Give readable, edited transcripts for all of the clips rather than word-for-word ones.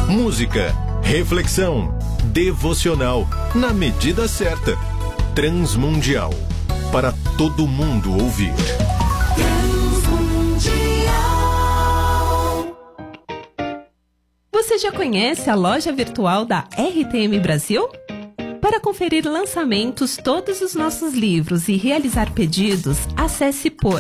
música, reflexão, devocional, na medida certa. Transmundial, para todo mundo ouvir. Você já conhece a loja virtual da RTM Brasil? Para conferir lançamentos, todos os nossos livros e realizar pedidos, acesse por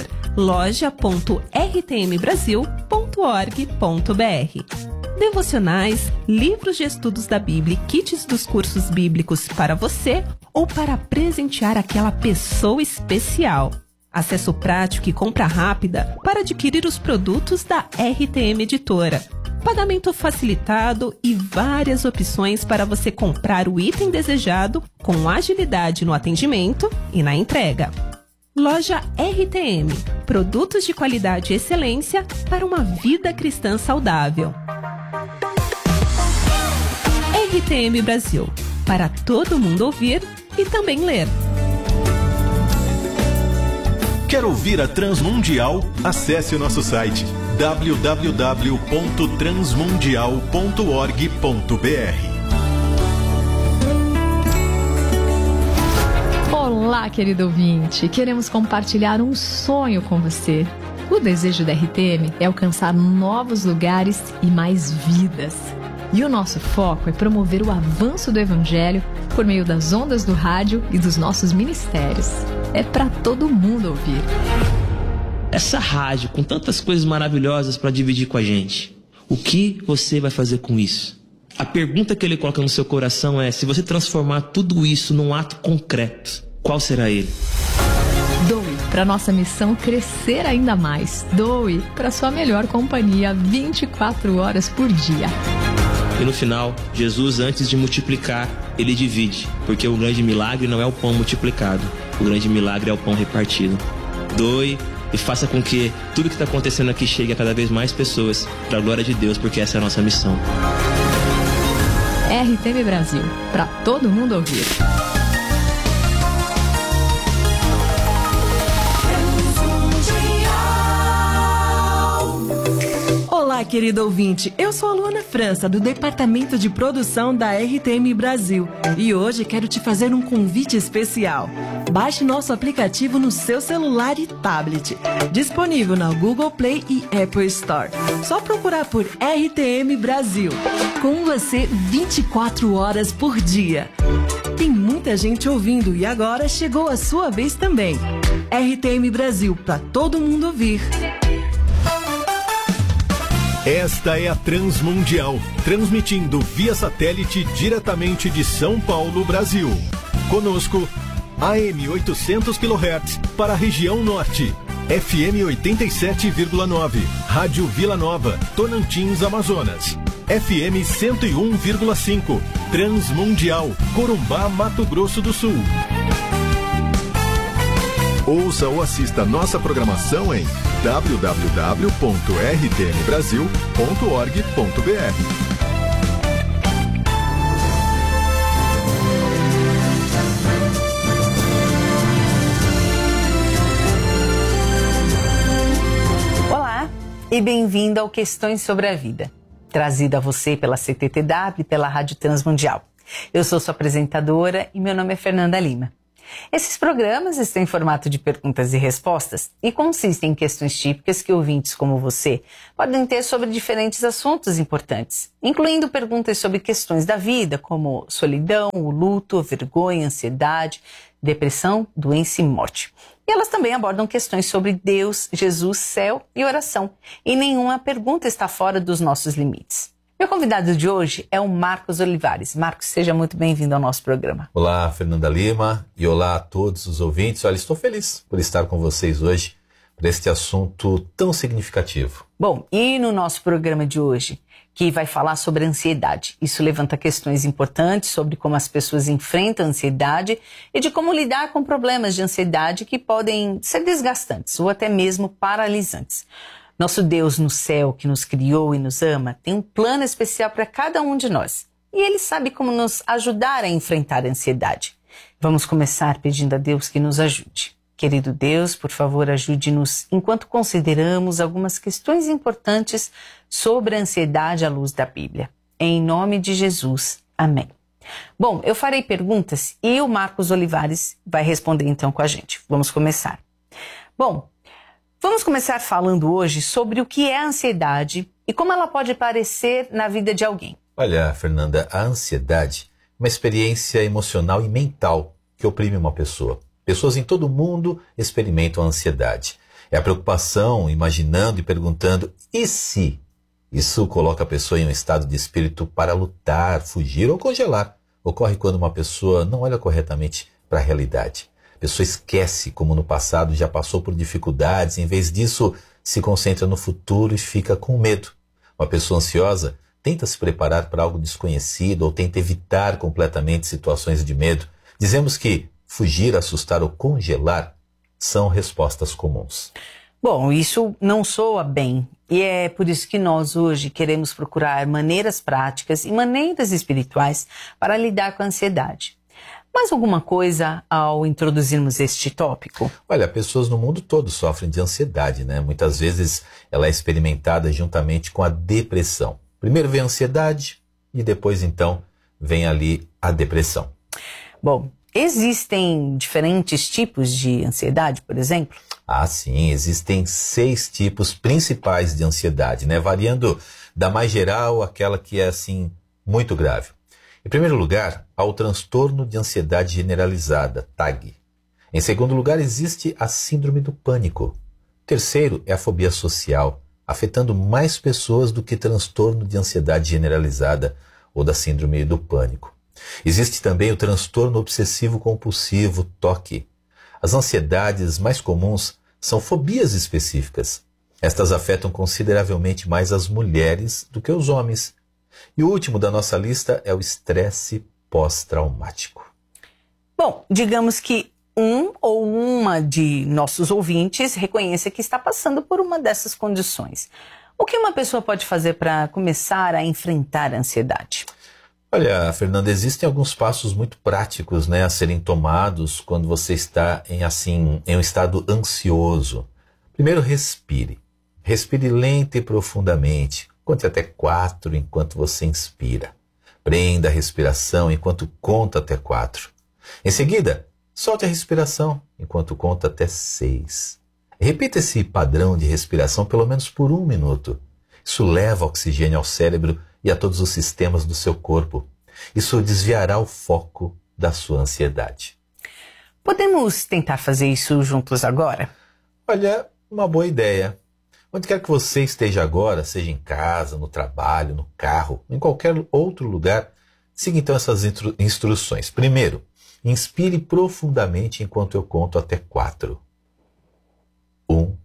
loja.rtmbrasil.org.br. Devocionais, livros de estudos da Bíblia e kits dos cursos bíblicos para você ou para presentear aquela pessoa especial. Acesso prático e compra rápida para adquirir os produtos da RTM Editora. Pagamento facilitado e várias opções para você comprar o item desejado com agilidade no atendimento e na entrega. Loja RTM. Produtos de qualidade e excelência para uma vida cristã saudável. RTM Brasil. Para todo mundo ouvir e também ler. Quer ouvir a Transmundial? Acesse o nosso site www.transmundial.org.br. Olá, querido ouvinte! Queremos compartilhar um sonho com você. O desejo da RTM é alcançar novos lugares e mais vidas. E o nosso foco é promover o avanço do Evangelho por meio das ondas do rádio e dos nossos ministérios. É para todo mundo ouvir. Essa rádio com tantas coisas maravilhosas para dividir com a gente, o que você vai fazer com isso? A pergunta que ele coloca no seu coração é: se você transformar tudo isso num ato concreto, qual será ele? Doe para nossa missão crescer ainda mais. Doe para sua melhor companhia 24 horas por dia. E no final, Jesus, antes de multiplicar, ele divide, porque o grande milagre não é o pão multiplicado, o grande milagre é o pão repartido. Doe e faça com que tudo que está acontecendo aqui chegue a cada vez mais pessoas, para a glória de Deus, porque essa é a nossa missão. RTM Brasil, para todo mundo ouvir. Olá, querido ouvinte, eu sou a Luana França, do Departamento de Produção da RTM Brasil, e hoje quero te fazer um convite especial. Baixe nosso aplicativo no seu celular e tablet, disponível na Google Play e Apple Store. Só procurar por RTM Brasil, com você 24 horas por dia. Tem muita gente ouvindo e agora chegou a sua vez também. RTM Brasil, para todo mundo ouvir. Esta é a Transmundial, transmitindo via satélite diretamente de São Paulo, Brasil. Conosco, AM 800 kHz para a região norte, FM 87,9, Rádio Vila Nova, Tonantins, Amazonas, FM 101,5, Transmundial, Corumbá, Mato Grosso do Sul. Ouça ou assista nossa programação em www.rtmbrasil.org.br. Olá e bem-vindo ao Questões sobre a Vida, trazido a você pela CTTW e pela Rádio Transmundial. Eu sou sua apresentadora e meu nome é Fernanda Lima. Esses programas estão em formato de perguntas e respostas e consistem em questões típicas que ouvintes como você podem ter sobre diferentes assuntos importantes, incluindo perguntas sobre questões da vida, como solidão, o luto, a vergonha, ansiedade, depressão, doença e morte. E elas também abordam questões sobre Deus, Jesus, céu e oração. E nenhuma pergunta está fora dos nossos limites. Meu convidado de hoje é o Marcos Olivares. Marcos, seja muito bem-vindo ao nosso programa. Olá, Fernanda Lima, e olá a todos os ouvintes. Olha, estou feliz por estar com vocês hoje para este assunto tão significativo. Bom, e no nosso programa de hoje, que vai falar sobre ansiedade. Isso levanta questões importantes sobre como as pessoas enfrentam a ansiedade e de como lidar com problemas de ansiedade que podem ser desgastantes ou até mesmo paralisantes. Nosso Deus no céu, que nos criou e nos ama, tem um plano especial para cada um de nós. E Ele sabe como nos ajudar a enfrentar a ansiedade. Vamos começar pedindo a Deus que nos ajude. Querido Deus, por favor, ajude-nos enquanto consideramos algumas questões importantes sobre a ansiedade à luz da Bíblia. Em nome de Jesus. Amém. Bom, eu farei perguntas e o Marcos Olivares vai responder então com a gente. Vamos começar. Bom, vamos começar falando hoje sobre o que é a ansiedade e como ela pode aparecer na vida de alguém. Olha, Fernanda, a ansiedade é uma experiência emocional e mental que oprime uma pessoa. Pessoas em todo o mundo experimentam a ansiedade. É a preocupação, imaginando e perguntando, e se? Isso coloca a pessoa em um estado de espírito para lutar, fugir ou congelar. Ocorre quando uma pessoa não olha corretamente para a realidade. A pessoa esquece como no passado já passou por dificuldades, em vez disso se concentra no futuro e fica com medo. Uma pessoa ansiosa tenta se preparar para algo desconhecido ou tenta evitar completamente situações de medo. Dizemos que fugir, assustar ou congelar são respostas comuns. Bom, isso não soa bem e é por isso que nós hoje queremos procurar maneiras práticas e maneiras espirituais para lidar com a ansiedade. Mais alguma coisa ao introduzirmos este tópico? Olha, pessoas no mundo todo sofrem de ansiedade, né? Muitas vezes ela é experimentada juntamente com a depressão. Primeiro vem a ansiedade e depois então vem ali a depressão. Bom, existem diferentes tipos de ansiedade, por exemplo? Ah, sim, existem 6 tipos principais de ansiedade, né? Variando da mais geral àquela que é, assim, muito grave. Em primeiro lugar, há o transtorno de ansiedade generalizada, TAG. Em segundo lugar, existe a síndrome do pânico. Terceiro é a fobia social, afetando mais pessoas do que transtorno de ansiedade generalizada ou da síndrome do pânico. Existe também o transtorno obsessivo-compulsivo, TOC. As ansiedades mais comuns são fobias específicas. Estas afetam consideravelmente mais as mulheres do que os homens. E o último da nossa lista é o estresse pós-traumático. Bom, digamos que um ou uma de nossos ouvintes reconheça que está passando por uma dessas condições. O que uma pessoa pode fazer para começar a enfrentar a ansiedade? Olha, Fernanda, existem alguns passos muito práticos, né, a serem tomados quando você está em um estado ansioso. Primeiro, respire. Respire lenta e profundamente. Conte até 4 enquanto você inspira. Prenda a respiração enquanto conta até 4. Em seguida, solte a respiração enquanto conta até 6. Repita esse padrão de respiração pelo menos por 1 minuto. Isso leva oxigênio ao cérebro e a todos os sistemas do seu corpo. Isso desviará o foco da sua ansiedade. Podemos tentar fazer isso juntos agora? Olha, uma boa ideia. Onde quer que você esteja agora, seja em casa, no trabalho, no carro, em qualquer outro lugar, siga então essas instruções. Primeiro, inspire profundamente enquanto eu conto até 4. 1,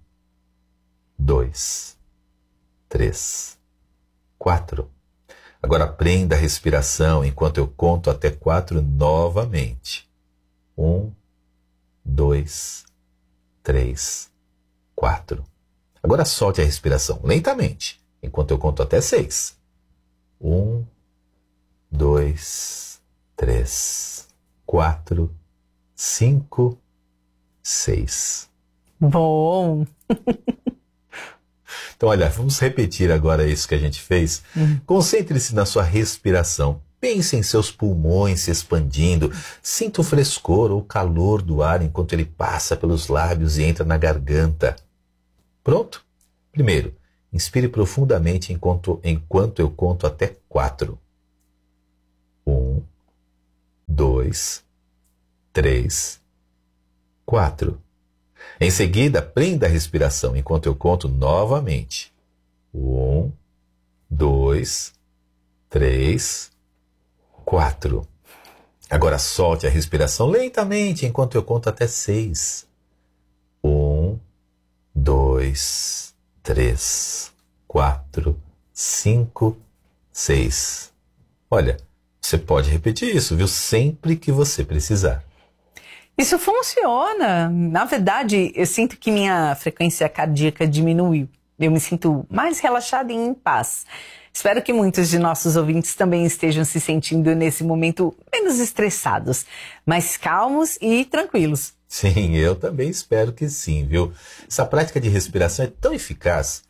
2, 3, 4. Agora prenda a respiração enquanto eu conto até 4 novamente. 1, 2, 3, 4. Agora solte a respiração lentamente enquanto eu conto até 6. 1, 2, 3, 4, 5, 6. Bom! Então, olha, vamos repetir agora isso que a gente fez. Concentre-se na sua respiração. Pense em seus pulmões se expandindo. Sinta o frescor ou o calor do ar enquanto ele passa pelos lábios e entra na garganta. Pronto? Primeiro, inspire profundamente enquanto eu conto até 4. 1, 2, 3, 4. Em seguida, prenda a respiração enquanto eu conto novamente. 1, 2, 3, 4. Agora solte a respiração lentamente enquanto eu conto até 6. 1, 2, 3, 4, 5, 6. Olha, você pode repetir isso, viu? Sempre que você precisar. Isso funciona. Na verdade, eu sinto que minha frequência cardíaca diminuiu. Eu me sinto mais relaxada e em paz. Espero que muitos de nossos ouvintes também estejam se sentindo nesse momento menos estressados, mais calmos e tranquilos. Sim, eu também espero que sim, viu? Essa prática de respiração é tão eficaz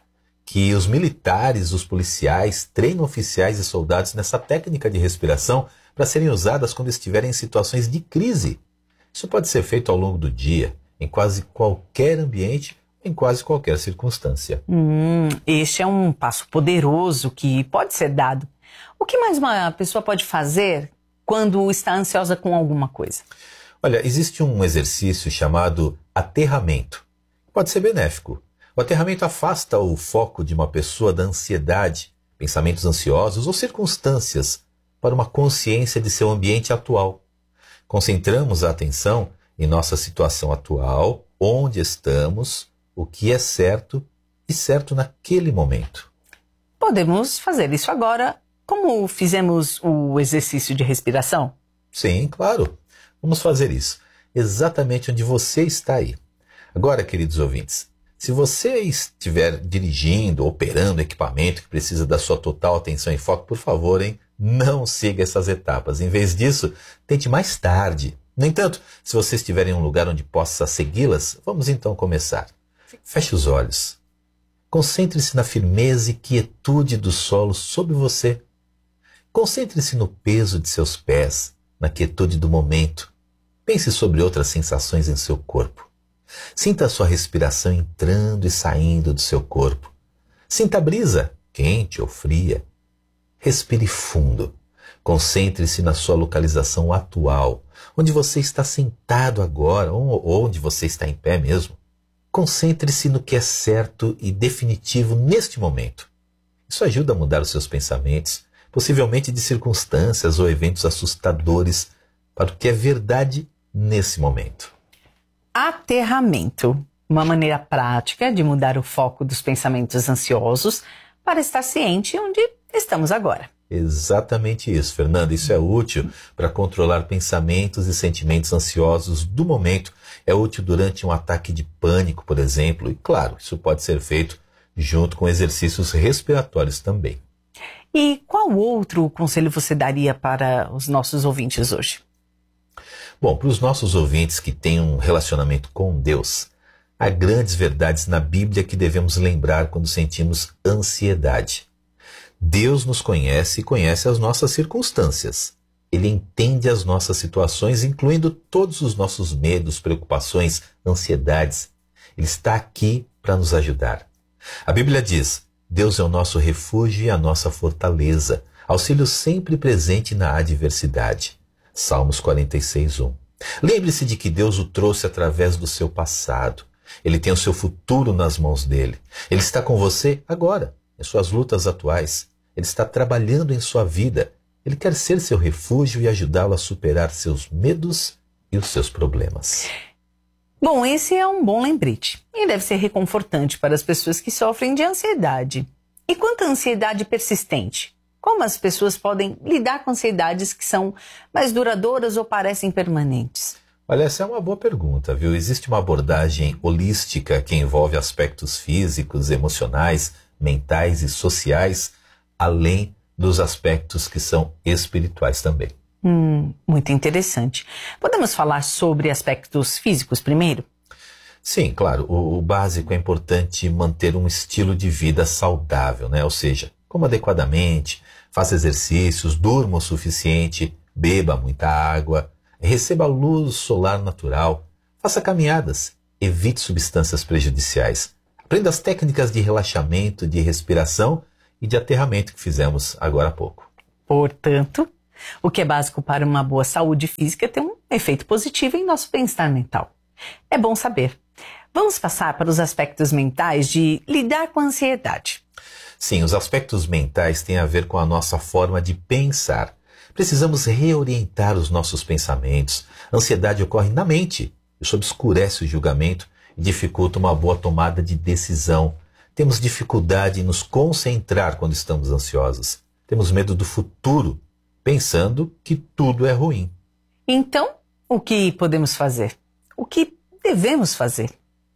que os militares, os policiais, treinam oficiais e soldados nessa técnica de respiração para serem usadas quando estiverem em situações de crise. Isso pode ser feito ao longo do dia, em quase qualquer ambiente, em quase qualquer circunstância. Este é um passo poderoso que pode ser dado. O que mais uma pessoa pode fazer quando está ansiosa com alguma coisa? Olha, existe um exercício chamado aterramento. Pode ser benéfico. O aterramento afasta o foco de uma pessoa da ansiedade, pensamentos ansiosos ou circunstâncias para uma consciência de seu ambiente atual. Concentramos a atenção em nossa situação atual, onde estamos, o que é certo e certo naquele momento. Podemos fazer isso agora, como fizemos o exercício de respiração? Sim, claro. Vamos fazer isso exatamente onde você está aí. Agora, queridos ouvintes, se você estiver dirigindo, operando equipamento que precisa da sua total atenção e foco, por favor, não siga essas etapas. Em vez disso, tente mais tarde. No entanto, se você estiver em um lugar onde possa segui-las, vamos então começar. Feche os olhos. Concentre-se na firmeza e quietude do solo sob você. Concentre-se no peso de seus pés, na quietude do momento. Pense sobre outras sensações em seu corpo. Sinta a sua respiração entrando e saindo do seu corpo. Sinta a brisa, quente ou fria. Respire fundo. Concentre-se na sua localização atual, onde você está sentado agora ou onde você está em pé mesmo. Concentre-se no que é certo e definitivo neste momento. Isso ajuda a mudar os seus pensamentos, possivelmente de circunstâncias ou eventos assustadores, para o que é verdade nesse momento. Aterramento, uma maneira prática de mudar o foco dos pensamentos ansiosos para estar ciente onde estamos agora. Exatamente isso, Fernanda. Isso é útil para controlar pensamentos e sentimentos ansiosos do momento. É útil durante um ataque de pânico, por exemplo. E, claro, isso pode ser feito junto com exercícios respiratórios também. E qual outro conselho você daria para os nossos ouvintes hoje? Bom, para os nossos ouvintes que têm um relacionamento com Deus, há grandes verdades na Bíblia que devemos lembrar quando sentimos ansiedade. Deus nos conhece e conhece as nossas circunstâncias. Ele entende as nossas situações, incluindo todos os nossos medos, preocupações, ansiedades. Ele está aqui para nos ajudar. A Bíblia diz: Deus é o nosso refúgio e a nossa fortaleza, auxílio sempre presente na adversidade. Salmos 46:1. Lembre-se de que Deus o trouxe através do seu passado. Ele tem o seu futuro nas mãos dele. Ele está com você agora, em suas lutas atuais. Ele está trabalhando em sua vida. Ele quer ser seu refúgio e ajudá-lo a superar seus medos e os seus problemas. Bom, esse é um bom lembrete e deve ser reconfortante para as pessoas que sofrem de ansiedade. E quanto à ansiedade persistente? Como as pessoas podem lidar com ansiedades que são mais duradouras ou parecem permanentes? Olha, essa é uma boa pergunta, viu? Existe uma abordagem holística que envolve aspectos físicos, emocionais, mentais e sociais, além dos aspectos que são espirituais também. Muito interessante. Podemos falar sobre aspectos físicos primeiro? Sim, claro. O básico é importante manter um estilo de vida saudável, né? Ou seja, coma adequadamente, faça exercícios, durma o suficiente, beba muita água, receba luz solar natural, faça caminhadas, evite substâncias prejudiciais. Aprenda as técnicas de relaxamento, de respiração e de aterramento que fizemos agora há pouco. Portanto, o que é básico para uma boa saúde física tem um efeito positivo em nosso bem-estar mental. É bom saber. Vamos passar para os aspectos mentais de lidar com a ansiedade. Sim, os aspectos mentais têm a ver com a nossa forma de pensar. Precisamos reorientar os nossos pensamentos. A ansiedade ocorre na mente. Isso obscurece o julgamento e dificulta uma boa tomada de decisão. Temos dificuldade em nos concentrar quando estamos ansiosos. Temos medo do futuro, pensando que tudo é ruim. Então, o que podemos fazer? O que devemos fazer?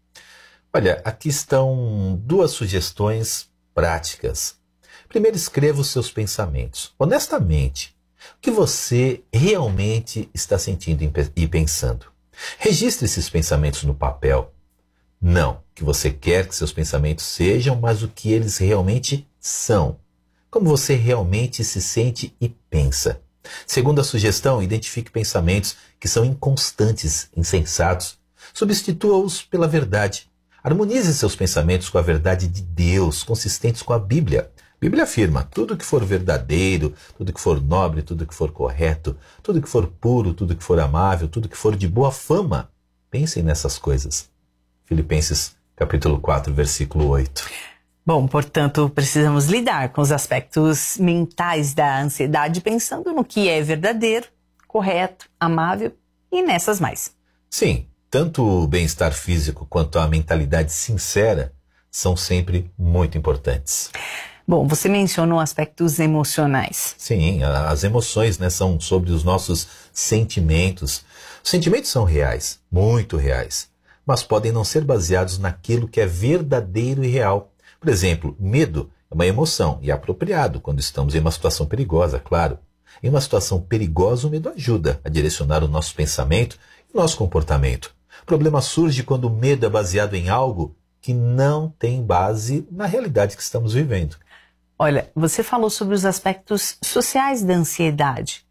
Olha, aqui estão 2 sugestões práticas. Primeiro, escreva os seus pensamentos. Honestamente, o que você realmente está sentindo e pensando. Registre esses pensamentos no papel. Não, o que você quer que seus pensamentos sejam, mas o que eles realmente são. Como você realmente se sente e pensa. Segundo a sugestão, identifique pensamentos que são inconstantes, insensatos. Substitua-os pela verdade. Harmonize seus pensamentos com a verdade de Deus, consistentes com a Bíblia. A Bíblia afirma: tudo que for verdadeiro, tudo que for nobre, tudo que for correto, tudo que for puro, tudo que for amável, tudo que for de boa fama. Pensem nessas coisas. Filipenses capítulo 4, versículo 8. Bom, portanto, precisamos lidar com os aspectos mentais da ansiedade, pensando no que é verdadeiro, correto, amável e nessas mais. Sim, tanto o bem-estar físico quanto a mentalidade sincera são sempre muito importantes. Bom, você mencionou aspectos emocionais. Sim, as emoções, são sobre os nossos sentimentos. Os sentimentos são reais, muito reais, mas podem não ser baseados naquilo que é verdadeiro e real. Por exemplo, medo é uma emoção e é apropriado quando estamos em uma situação perigosa, claro. Em uma situação perigosa, o medo ajuda a direcionar o nosso pensamento e o nosso comportamento. O problema surge quando o medo é baseado em algo que não tem base na realidade que estamos vivendo. Olha, você falou sobre os aspectos sociais da ansiedade.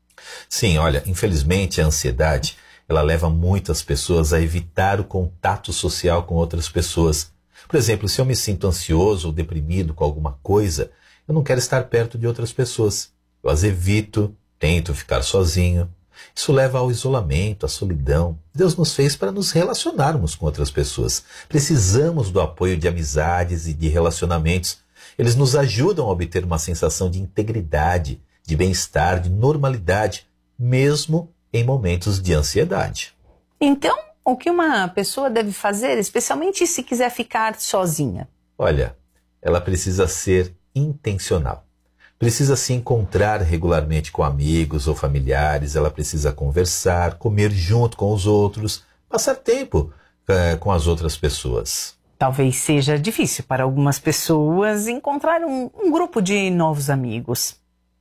Sim, olha, infelizmente a ansiedade, ela leva muitas pessoas a evitar o contato social com outras pessoas. Por exemplo, se eu me sinto ansioso ou deprimido com alguma coisa, eu não quero estar perto de outras pessoas. Eu as evito, tento ficar sozinho. Isso leva ao isolamento, à solidão. Deus nos fez para nos relacionarmos com outras pessoas. Precisamos do apoio de amizades e de relacionamentos. Eles nos ajudam a obter uma sensação de integridade, de bem-estar, de normalidade, mesmo em momentos de ansiedade. Então, o que uma pessoa deve fazer, especialmente se quiser ficar sozinha? Olha, ela precisa ser intencional. Precisa se encontrar regularmente com amigos ou familiares, ela precisa conversar, comer junto com os outros, passar tempo com as outras pessoas. Talvez seja difícil para algumas pessoas encontrar um grupo de novos amigos.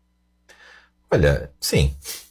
Olha, sim,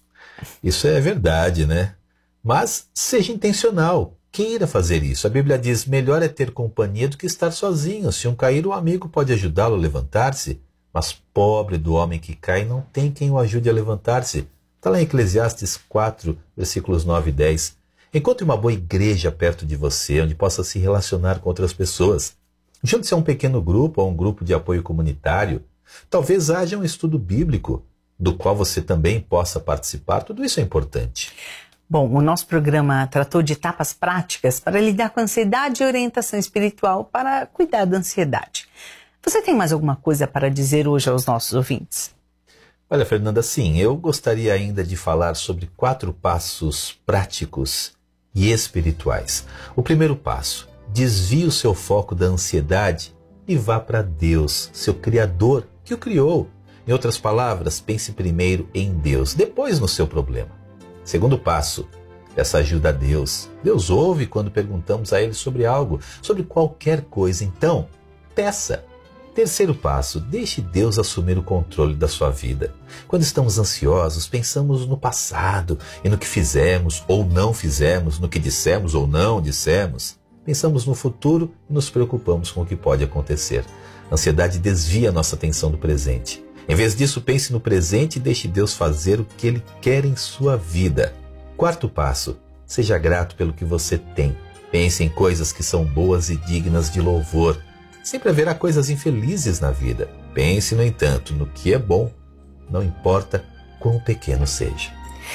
isso é verdade, né? Mas seja intencional, queira fazer isso. A Bíblia diz: melhor é ter companhia do que estar sozinho. Se um cair, um amigo pode ajudá-lo a levantar-se. Mas pobre do homem que cai, não tem quem o ajude a levantar-se. Está lá em Eclesiastes 4, versículos 9 e 10. Encontre uma boa igreja perto de você, onde possa se relacionar com outras pessoas. Junte-se a um pequeno grupo ou um grupo de apoio comunitário. Talvez haja um estudo bíblico, do qual você também possa participar. Tudo isso é importante. Bom, o nosso programa tratou de etapas práticas para lidar com a ansiedade e orientação espiritual para cuidar da ansiedade. Você tem mais alguma coisa para dizer hoje aos nossos ouvintes? Olha, Fernanda, sim, eu gostaria ainda de falar sobre 4 passos práticos e espirituais. O primeiro passo: desvie o seu foco da ansiedade e vá para Deus, seu Criador, que o criou. Em outras palavras, pense primeiro em Deus, depois no seu problema. Segundo passo: peça ajuda a Deus. Deus ouve quando perguntamos a Ele sobre algo, sobre qualquer coisa. Então, peça. Terceiro passo: deixe Deus assumir o controle da sua vida. Quando estamos ansiosos, pensamos no passado e no que fizemos ou não fizemos, no que dissemos ou não dissemos. Pensamos no futuro e nos preocupamos com o que pode acontecer. A ansiedade desvia a nossa atenção do presente. Em vez disso, pense no presente e deixe Deus fazer o que Ele quer em sua vida. Quarto passo: seja grato pelo que você tem. Pense em coisas que são boas e dignas de louvor. Sempre haverá coisas infelizes na vida. Pense, no entanto, no que é bom, não importa quão pequeno seja.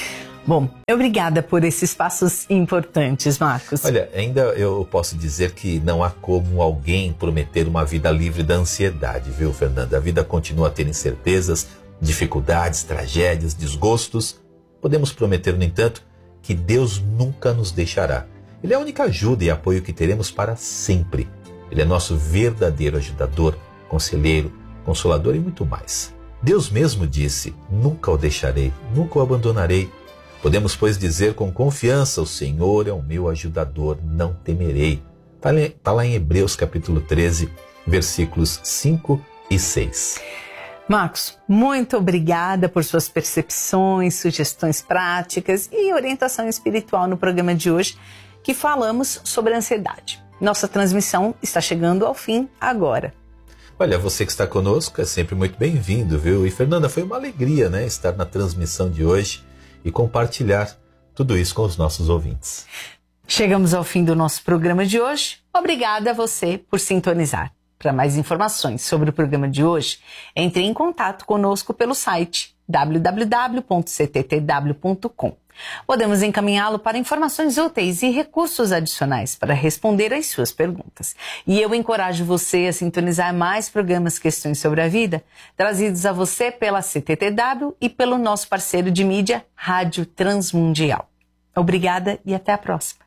Bom, obrigada por esses passos importantes, Marcos. Olha, ainda eu posso dizer que não há como alguém prometer uma vida livre da ansiedade, viu, Fernanda? A vida continua a ter incertezas, dificuldades, tragédias, desgostos. Podemos prometer, no entanto, que Deus nunca nos deixará. Ele é a única ajuda e apoio que teremos para sempre. Ele é nosso verdadeiro ajudador, conselheiro, consolador e muito mais. Deus mesmo disse: nunca o deixarei, nunca o abandonarei. Podemos, pois, dizer com confiança: o Senhor é o meu ajudador, não temerei. Está lá em Hebreus capítulo 13, versículos 5 e 6. Marcos, muito obrigada por suas percepções, sugestões práticas e orientação espiritual no programa de hoje, que falamos sobre a ansiedade. Nossa transmissão está chegando ao fim agora. Olha, você que está conosco é sempre muito bem-vindo, viu? E Fernanda, foi uma alegria, né, estar na transmissão de hoje e compartilhar tudo isso com os nossos ouvintes. Chegamos ao fim do nosso programa de hoje. Obrigada a você por sintonizar. Para mais informações sobre o programa de hoje, entre em contato conosco pelo site www.cttw.com. Podemos encaminhá-lo para informações úteis e recursos adicionais para responder às suas perguntas. E eu encorajo você a sintonizar mais programas Questões sobre a Vida, trazidos a você pela CTTW e pelo nosso parceiro de mídia, Rádio Transmundial. Obrigada e até a próxima.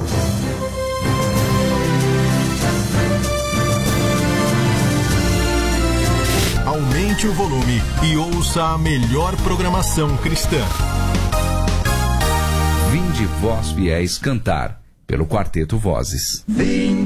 Aumente o volume e ouça a melhor programação cristã. Vinde vós fiéis cantar, pelo Quarteto Vozes.